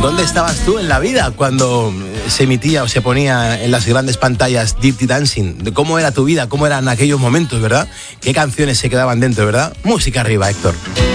¿Dónde estabas tú en la vida cuando se emitía o se ponía en las grandes pantallas Dirty Dancing? ¿Cómo era tu vida? ¿Cómo eran aquellos momentos, verdad? ¿Qué canciones se quedaban dentro, verdad? Música arriba, Héctor.